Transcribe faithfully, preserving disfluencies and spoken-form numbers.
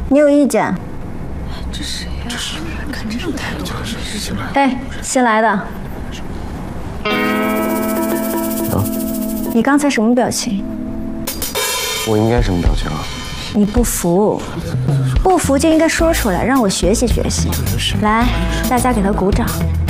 你有意见？ 这谁呀？这是看这种态度， 就是新来。 哎，新来的。 啊？ 你刚才什么表情？ 我应该什么表情啊？ 你不服，不服就应该说出来，让我学习学习。来，大家给他鼓掌。